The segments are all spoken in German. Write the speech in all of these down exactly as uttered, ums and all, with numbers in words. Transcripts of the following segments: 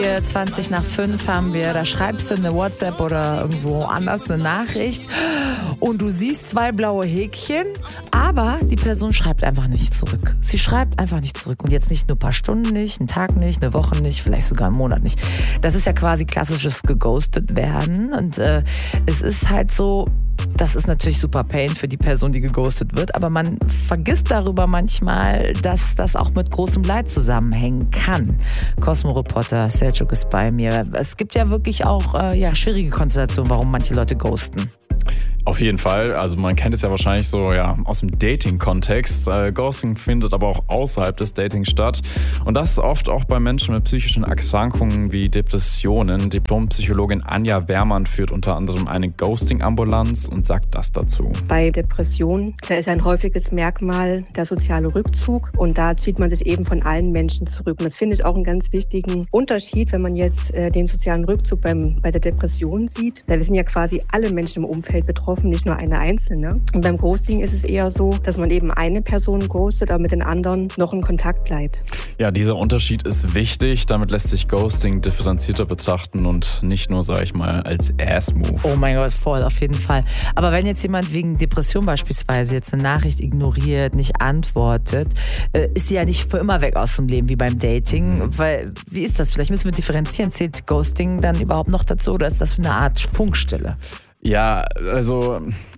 zwanzig nach fünf haben wir, da schreibst du eine WhatsApp oder irgendwo anders eine Nachricht und du siehst zwei blaue Häkchen, aber die Person schreibt einfach nicht zurück. Sie schreibt einfach nicht zurück und jetzt nicht nur ein paar Stunden nicht, einen Tag nicht, eine Woche nicht, vielleicht sogar einen Monat nicht. Das ist ja quasi klassisches geghostet werden und äh, es ist halt so, das ist natürlich super Pain für die Person, die geghostet wird, aber man vergisst darüber manchmal, dass das auch mit großem Leid zusammenhängen kann. Cosmo-Reporter Selçuk ist bei mir. Es gibt ja wirklich auch äh, ja, schwierige Konstellationen, warum manche Leute ghosten. Auf jeden Fall. Also man kennt es ja wahrscheinlich so ja aus dem Dating-Kontext. Äh, Ghosting findet aber auch außerhalb des Datings statt. Und das ist oft auch bei Menschen mit psychischen Erkrankungen wie Depressionen. Diplompsychologin Anja Wehrmann führt unter anderem eine Ghosting-Ambulanz und sagt das dazu. Bei Depressionen, da ist ein häufiges Merkmal der soziale Rückzug. Und da zieht man sich eben von allen Menschen zurück. Und das finde ich auch einen ganz wichtigen Unterschied, wenn man jetzt äh, den sozialen Rückzug beim, bei der Depression sieht. Da sind ja quasi alle Menschen im Umfeld betroffen, nicht nur eine einzelne. Und beim Ghosting ist es eher so, dass man eben eine Person ghostet, aber mit den anderen noch in Kontakt bleibt. Ja, dieser Unterschied ist wichtig. Damit lässt sich Ghosting differenzierter betrachten und nicht nur, sag ich mal, als Ass-Move. Oh mein Gott, voll, auf jeden Fall. Aber wenn jetzt jemand wegen Depression beispielsweise jetzt eine Nachricht ignoriert, nicht antwortet, ist sie ja nicht für immer weg aus dem Leben wie beim Dating. Mhm. Weil, wie ist das? Vielleicht müssen wir differenzieren. Zählt Ghosting dann überhaupt noch dazu oder ist das eine Art Funkstille? Ja, also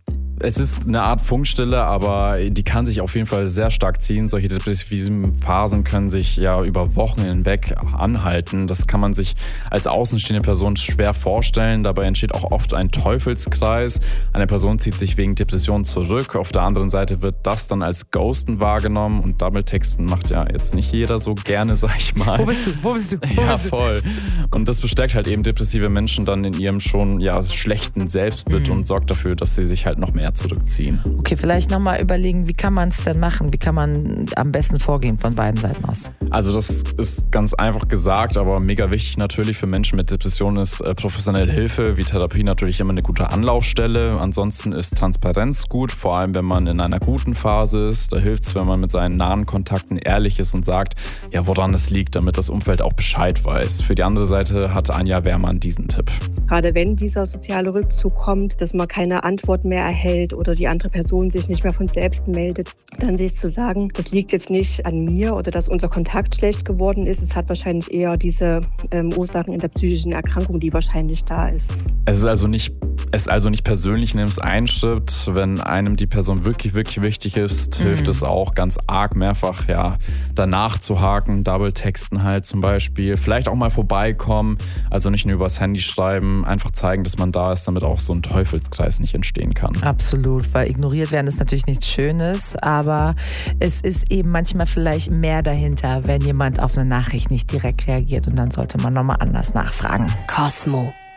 es ist eine Art Funkstille, aber die kann sich auf jeden Fall sehr stark ziehen. Solche depressiven Phasen können sich ja über Wochen hinweg anhalten. Das kann man sich als außenstehende Person schwer vorstellen. Dabei entsteht auch oft ein Teufelskreis. Eine Person zieht sich wegen Depression zurück. Auf der anderen Seite wird das dann als Ghosten wahrgenommen. Und Doubletexten macht ja jetzt nicht jeder so gerne, sag ich mal. Wo bist du? Wo bist du? Wo ja, bist du? voll. Und das bestärkt halt eben depressive Menschen dann in ihrem schon ja schlechten Selbstbild mhm. und sorgt dafür, dass sie sich halt noch mehr zurückziehen. Okay, vielleicht nochmal überlegen, wie kann man es denn machen? Wie kann man am besten vorgehen von beiden Seiten aus? Also das ist ganz einfach gesagt, aber mega wichtig natürlich für Menschen mit Depressionen ist äh, professionelle Hilfe, wie Therapie natürlich immer eine gute Anlaufstelle. Ansonsten ist Transparenz gut, vor allem wenn man in einer guten Phase ist. Da hilft es, wenn man mit seinen nahen Kontakten ehrlich ist und sagt, ja, woran es liegt, damit das Umfeld auch Bescheid weiß. Für die andere Seite hat Anja Wehrmann diesen Tipp. Gerade wenn dieser soziale Rückzug kommt, dass man keine Antwort mehr erhält oder die andere Person sich nicht mehr von selbst meldet, dann sich zu sagen, das liegt jetzt nicht an mir oder dass unser Kontakt schlecht geworden ist. Es hat wahrscheinlich eher diese ähm, Ursachen in der psychischen Erkrankung, die wahrscheinlich da ist. Es ist also nicht, es ist also nicht persönlich, nimm es einen Schritt. Wenn einem die Person wirklich, wirklich wichtig ist, mhm. hilft es auch ganz arg mehrfach, ja, danach zu haken, Double-Texten halt zum Beispiel. Vielleicht auch mal vorbeikommen, also nicht nur übers Handy schreiben, einfach zeigen, dass man da ist, damit auch so ein Teufelskreis nicht entstehen kann. Absolut, weil ignoriert werden ist natürlich nichts Schönes, aber es ist eben manchmal vielleicht mehr dahinter, wenn jemand auf eine Nachricht nicht direkt reagiert und dann sollte man nochmal anders nachfragen. Cosmo.